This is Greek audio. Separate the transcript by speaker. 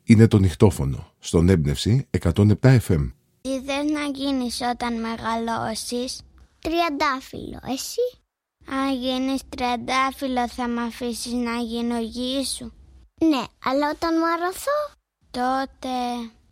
Speaker 1: Είναι το νυχτόφωνο στον Έμπνευση 107 FM.
Speaker 2: Τι θες να γίνεις όταν μεγαλώσεις?
Speaker 3: Τριαντάφυλλο, εσύ?
Speaker 2: Αν γίνεις τριαντάφυλλο θα μ' αφήσεις να γίνω γη σου?
Speaker 3: Ναι, αλλά όταν μαρωθώ?
Speaker 2: Τότε